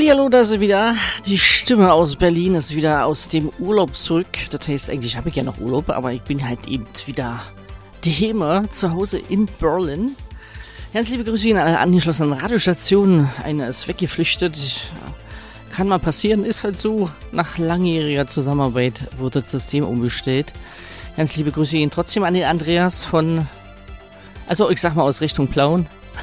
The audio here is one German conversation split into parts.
Hallihallo, da ist sie wieder. Die Stimme aus Berlin ist wieder aus dem Urlaub zurück. Das heißt, eigentlich habe ich ja noch Urlaub, aber ich bin halt eben wieder daheim, zu Hause in Berlin. Ganz liebe Grüße an alle angeschlossenen Radiostationen. Eine ist weggeflüchtet. Kann mal passieren, ist halt so. Nach langjähriger Zusammenarbeit wurde das System umgestellt. Ganz liebe Grüße Ihnen trotzdem an den Andreas von, also ich sag mal aus Richtung Plauen.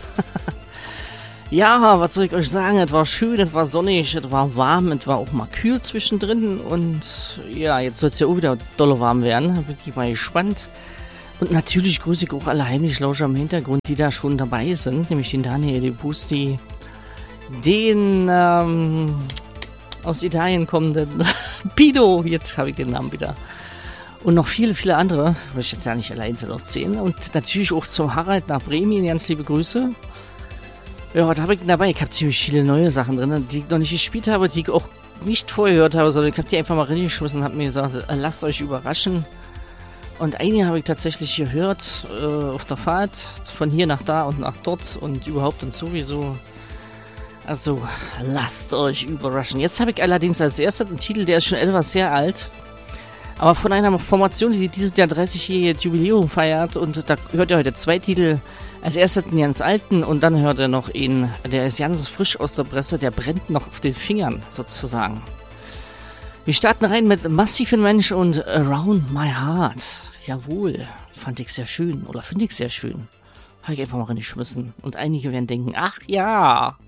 Ja, was soll ich euch sagen? Es war schön, es war sonnig, es war warm, es war auch mal kühl zwischendrin. Und ja, jetzt soll es ja auch wieder dolle warm werden. Da bin ich mal gespannt. Und natürlich grüße ich auch alle Heimlichlauscher im Hintergrund, die da schon dabei sind. Nämlich den Daniel, den Busti, den aus Italien kommenden Pido. Jetzt habe ich den Namen wieder. Und noch viele, viele andere. Will ich jetzt ja nicht allein noch zählen. Und natürlich auch zum Harald nach Bremen. Ganz liebe Grüße. Ja, was habe ich denn dabei? Ich habe ziemlich viele neue Sachen drin, die ich noch nicht gespielt habe, die ich auch nicht vorher gehört habe, sondern ich habe die einfach mal reingeschmissen und habe mir gesagt, lasst euch überraschen. Und einige habe ich tatsächlich gehört auf der Fahrt, von hier nach da und nach dort und überhaupt und sowieso. Also, lasst euch überraschen. Jetzt habe ich allerdings als erstes einen Titel, der ist schon etwas sehr alt, aber von einer Formation, die dieses Jahr 30-jährige Jubiläum feiert, und da hört ihr heute zwei Titel. Als erstes einen ganz alten und dann hört er noch einen, der ist ganz frisch aus der Presse, der brennt noch auf den Fingern sozusagen. Wir starten rein mit Massiven Mensch und Around My Heart. Jawohl, fand ich sehr schön oder finde ich sehr schön. Habe ich einfach mal reingeschmissen und einige werden denken, ach ja.